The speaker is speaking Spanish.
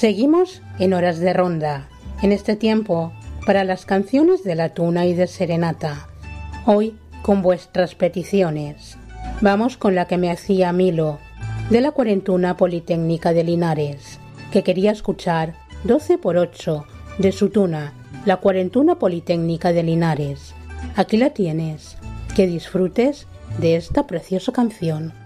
Seguimos en Horas de Ronda, en este tiempo para las canciones de la tuna y de serenata. Hoy con vuestras peticiones. Vamos con la que me hacía Milo, de la Cuarentuna Politécnica de Linares, que quería escuchar 12x8 de su tuna, la Cuarentuna Politécnica de Linares. Aquí la tienes. Que disfrutes de esta preciosa canción.